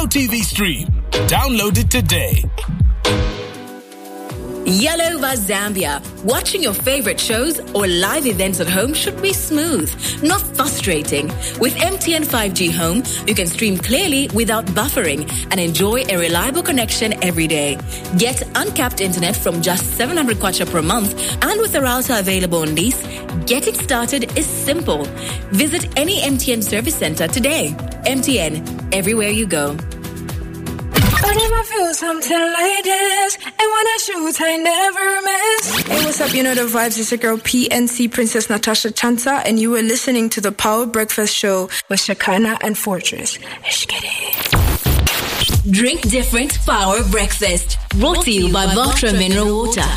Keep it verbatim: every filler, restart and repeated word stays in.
T V stream. Download it today. Yellow via Zambia. Watching your favorite shows or live events at home should be smooth, not frustrating. With M T N five G Home, you can stream clearly without buffering and enjoy a reliable connection every day. Get uncapped internet from just seven hundred kwacha per month, and with a router available on lease, getting started is simple. Visit any M T N service center today. M T N, everywhere you go. Whenever I feel something like this, and when I shoot, I never miss. Hey, what's up? You know the vibes. It's your girl P N C Princess Natasha Chanta, and you were listening to the Power Breakfast Show with Shakana and Fortress. Let's get it. Drink different Power Breakfast. Brought to you by Voltra Mineral Water.